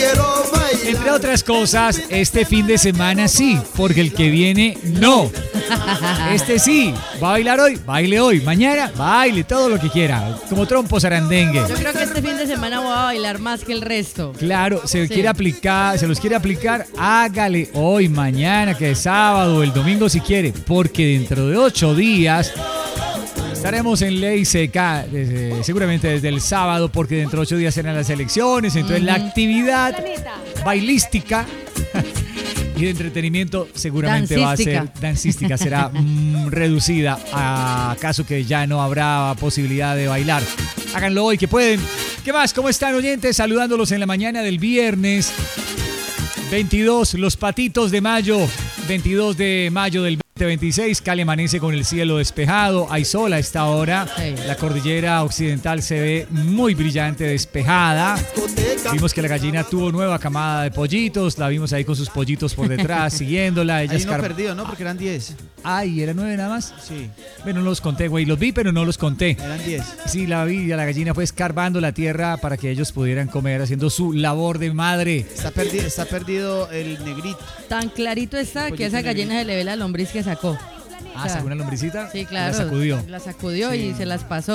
Entre otras cosas, este fin de semana sí, porque el que viene no. Este sí, va a bailar hoy, baile hoy, mañana, baile, todo lo que quiera, como trompo zarandengue. Yo creo que este fin de semana voy a bailar más que el resto. Claro, se los quiere aplicar, hágale hoy, mañana, que es sábado, el domingo si quiere, porque dentro de 8 días estaremos en ley seca, seguramente desde el sábado, porque dentro de 8 días serán las elecciones, entonces la actividad bailística y de entretenimiento seguramente va a ser dancística, será reducida a caso que ya no habrá posibilidad de bailar. Háganlo hoy que pueden. ¿Qué más? ¿Cómo están, oyentes? Saludándolos en la mañana del viernes 22, los patitos de mayo, 22 de mayo del 2026. Cali amanece con el cielo despejado, hay sol a esta hora. Sí. La cordillera occidental se ve muy brillante, despejada. Vimos que la gallina tuvo nueva camada de pollitos, la vimos ahí con sus pollitos por detrás, siguiéndola. Ella hay uno perdido, ¿no? Porque eran 10. Ay, ¿eran 9 nada más? Sí. Bueno, no los conté, güey, los vi, pero no los conté. Eran 10. Sí, la vi, la gallina fue escarbando la tierra para que ellos pudieran comer, haciendo su labor de madre. Está perdido el negrito. Tan clarito está que a esa gallina se le ve la lombriz que sacó. ¿Sacó una lombricita? Sí, claro. La sacudió. La sacudió, sí. Y se las pasó.